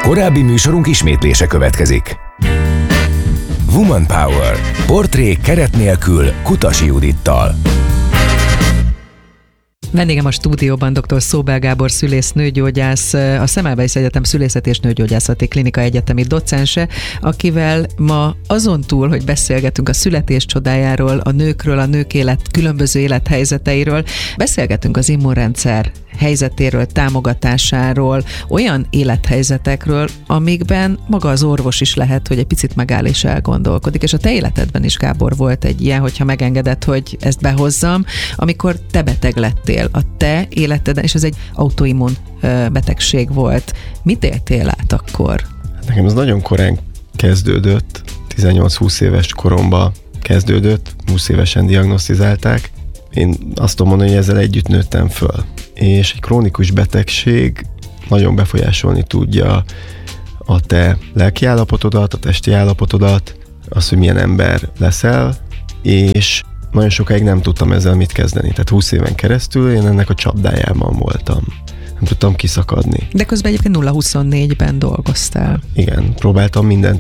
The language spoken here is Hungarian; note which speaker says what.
Speaker 1: Korábbi műsorunk ismétlése következik. Woman Power. Portrék keret nélkül Kutasi Judittal.
Speaker 2: Vendégem a stúdióban dr. Szóbel Gábor szülész nőgyógyász, a Semmelweis Egyetem Szülészeti és Nőgyógyászati Klinika egyetemi docense, akivel ma azon túl, hogy beszélgetünk a születés csodájáról, a nőkről, a nők különböző élethelyzeteiről, beszélgetünk az immunrendszer helyzetéről, támogatásáról, olyan élethelyzetekről, amikben maga az orvos is lehet, hogy egy picit megáll és elgondolkodik. És a te életedben is, Gábor, volt egy ilyen, hogyha megengeded, hogy ezt behozzam, amikor te beteg lettél a te életeden, és ez egy autoimmun betegség volt. Mit éltél át akkor?
Speaker 3: Nekem ez nagyon korán kezdődött, 18-20 éves koromban kezdődött, 20 évesen diagnosztizálták. Én azt tudom mondani, hogy ezzel együtt nőttem föl. És egy krónikus betegség nagyon befolyásolni tudja a te lelki állapotodat, a testi állapotodat, az, hogy milyen ember leszel, és nagyon sokáig nem tudtam ezzel mit kezdeni. Tehát 20 éven keresztül én ennek a csapdájában voltam. Nem tudtam kiszakadni.
Speaker 2: De közben egyébként 0-24-ben dolgoztál.
Speaker 3: Igen, próbáltam mindent